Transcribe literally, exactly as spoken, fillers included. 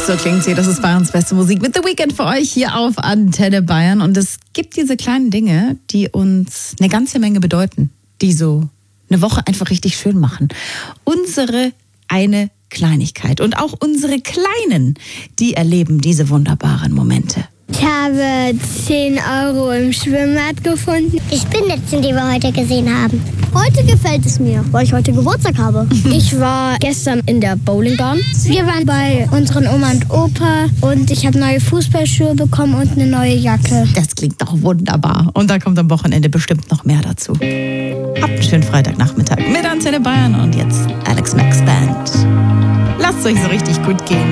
So klingt sie, das ist Bayerns beste Musik mit The Weeknd für euch hier auf Antenne Bayern. Und es gibt diese kleinen Dinge, die uns eine ganze Menge bedeuten, die so eine Woche einfach richtig schön machen. Unsere eine Kleinigkeit und auch unsere Kleinen, die erleben diese wunderbaren Momente. Ich habe zehn Euro im Schwimmbad gefunden. Ich bin letzten, die wir heute gesehen haben. Heute gefällt es mir, weil ich heute Geburtstag habe. Ich war gestern in der Bowlingbahn. Wir waren bei unseren Oma und Opa und ich habe neue Fußballschuhe bekommen und eine neue Jacke. Das klingt doch wunderbar. Und da kommt am Wochenende bestimmt noch mehr dazu. Habt einen schönen Freitagnachmittag mit Antenne Bayern und jetzt Alex Max Band. Lasst es euch so richtig gut gehen.